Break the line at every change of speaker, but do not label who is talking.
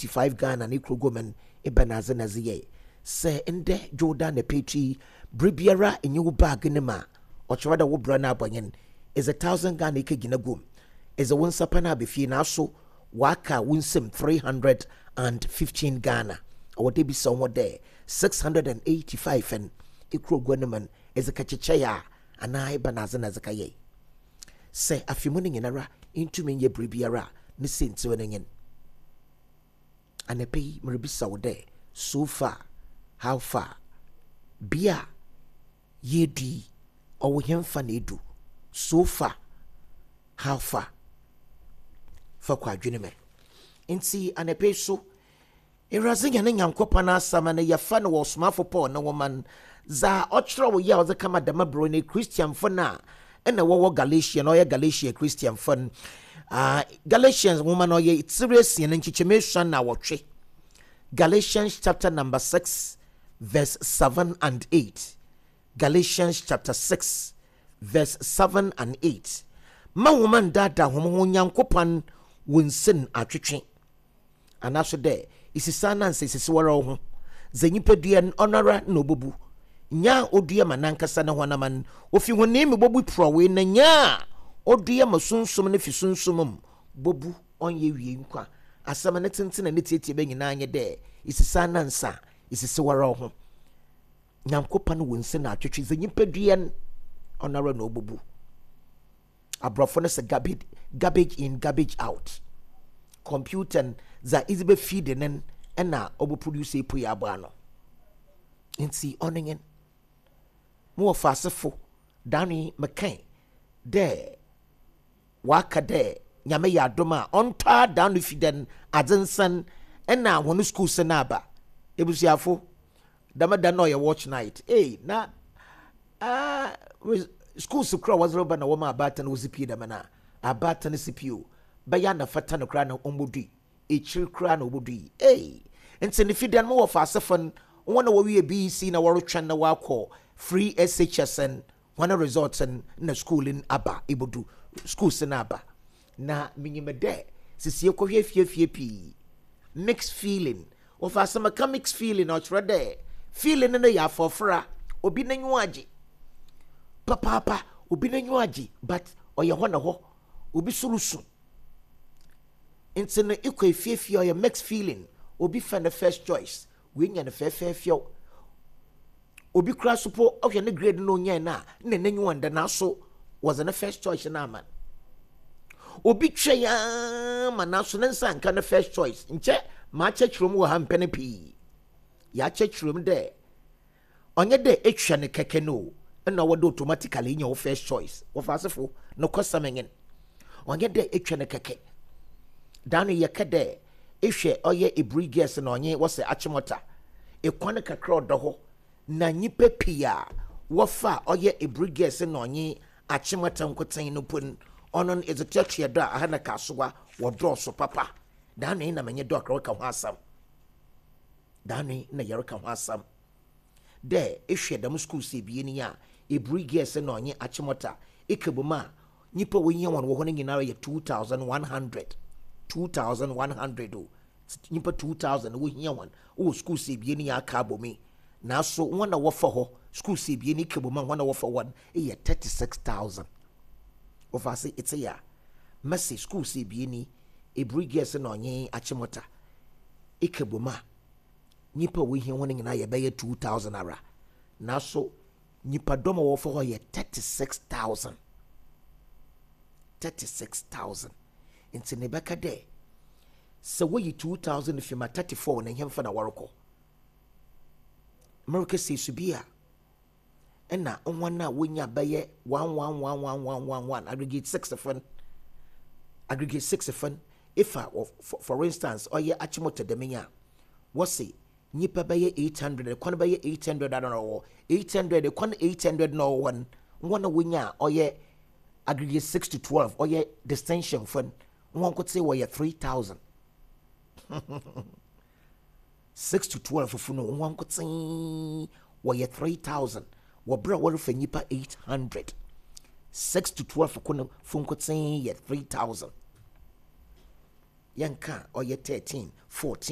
85 Ghana ne krogomen ebanaze naziye se ende Jordan ne petri bribiara enye wo bag ne ma ochwada wo bra na abanyen is 1,000 Ghana ke gina gum is a wonsapa na befie na so waka wunsem 315 Ghana or they be somewhere there 685 and ikrogoneman is a kachichaya and I banaze nazakaye se afimuni nyinara into me ye bribiara ne sinti wenenyen anepe mribisa wo there so far how far bia yedi or hemfa na edu so far how far for kwadwene me nti anepe so erazinya ne nyankopa na asama na yafa na wo smafo Paul na woman za ochro wo ya oze kama dama bro ne Christian fo na na wo Galatia no ye Galatia Christian fo Galatians woman no ye serious ne nchichemesha na wotwe Galatians chapter number 6 verse 7 and 8 Galatians chapter 6 verse 7 and 8 ma woman dada homo nyankopan wonsen atwetwe anaso de isisa nanse sisiwara ho zanyipadua onara na obobu nya odua manankasa ne honaman ofi hone me bobu prowe na nya odua masunsum ne fisunsumum bobu onye wie nkwa asama ne tentene ne tietie be nyina anye de isisa nansa isisiwara ho nyankopa no wonsen atwetwe zanyipadua onara na obobu abrofo ne se garbage in garbage out computer za izibe feed nen na obo produce epo ya abano nti onengen mo fasefo dani mekan de waka de nyame ya doma onta danu fiden adensan na wonu school senaba ebusiafo damada no ye watch night na school sukra wazroba na woma abata na ozipi da mana abata na CPU baya na fata no kra na ombodi echiri kra na obodi enti ne fidan mo wofa asefon wona wo wie BC na worotwa na wakọ free SHSN wana results na school in aba ibodu school sin aba na minyimede sisi ekohwe fie pi mixed feeling wofa asema ka mixed feeling o chre de feeling na ya fofra obi na nwaje papa obi na nwaje but oye ho na ho obi sulusu enti no ikọ fie oye mixed feeling obi fa na first choice we nya na fefefio obi kra supo okay ne grade no nya na nanyu nda na so was na first choice na man obi twa ya manaso na nsa nka na first choice nche ma chechrum wo ha mpene pi ya chechrum de onye de etwa ne keke no na wo do automatically nya wo first choice wo fasefo no kosamenyen onye de etwa ne keke danu yekede ehwe oye ebriges na onye wo se achimota ekwane kakra odoho na nyipe pia wofa oye ebriges na onye achimota nkotan no pon onon ezekiel da ahana kasowa wodo so papa danu na menye do akra ka ho asam danu na yero ka ho asam de ehwe dam school se bie ni ya ebriges na onye achimota ekebuma nyipa wo yin won wo ho nyina ye 2100 o nipa 2000 wo hia wan o school se bie ni aka bomi na so wona wo fa ho school se bie ni keboma wona wo fa wan e 36000 of us it's ya message school se bie ni ebriges na onye achimota ikeboma nipa wo hia won nyina ye be 2000 ara na so nipa domo wo fa ho ye 36000 into nebeka de so we 2000 if you ma 34 na hemfa na waroko America say subia na onwana wonya baye 111111 aggregate 6 fun if for instance oye achimoto demenya what say nipa baye 800 kwan baye 800 I don't know 800 kwan 800 no one wonya oye aggregate 6 to 12 oye distinction fun one could say we 3000 6 to 12 funo one could say we 3000 we bra we for nipa 800 6 to 12 kuno fun could say 3000 yanka or 13 14